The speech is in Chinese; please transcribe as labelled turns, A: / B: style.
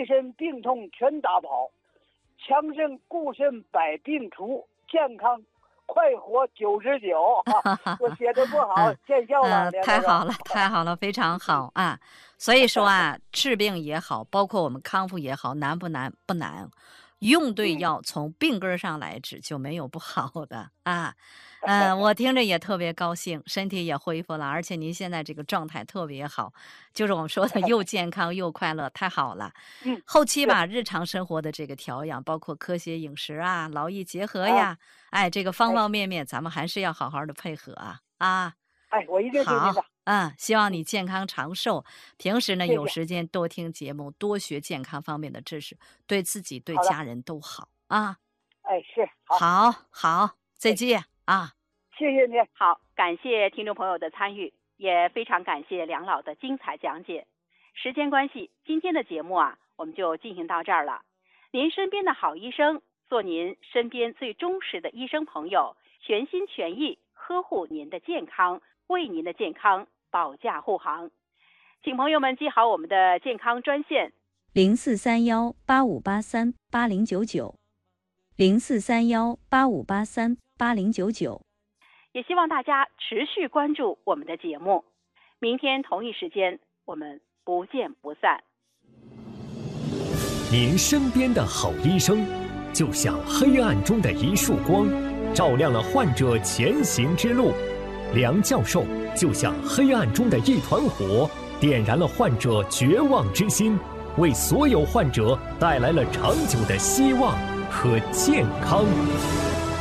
A: 一身病痛全打跑，强身固身百病除，健康快活99。我写的不好，见笑了。
B: 太好了，太好了，非常好啊！所以说啊，治病也好，包括我们康复也好，难不难？不难。用对药，从病根上来治，就没有不好的啊。我听着也特别高兴，身体也恢复了，而且您现在这个状态特别好，就是我们说的又健康又快乐，太好了。后期吧，日常生活的这个调养，包括科学饮食啊、劳逸结合呀，这个方方面面，咱们还是要好好的配合啊。
A: 我一定听您的。
B: 希望你健康长寿。平时呢，
A: 谢谢
B: 有时间多听节目，多学健康方面的知识，对自己对家人都好啊。
A: 是
B: 好，再见啊！
A: 谢谢您。
C: 好，感谢听众朋友的参与，也非常感谢梁老的精彩讲解。时间关系，今天的节目我们就进行到这儿了。您身边的好医生，做您身边最忠实的医生朋友，全心全意呵护您的健康，为您的健康保驾护航。请朋友们记好我们的健康专线
D: 043185838099，043185838099。
C: 也希望大家持续关注我们的节目。明天同一时间，我们不见不散。
E: 您身边的好医生，就像黑暗中的一束光，照亮了患者前行之路。梁教授就像黑暗中的一团火，点燃了患者绝望之心，为所有患者带来了长久的希望和健康。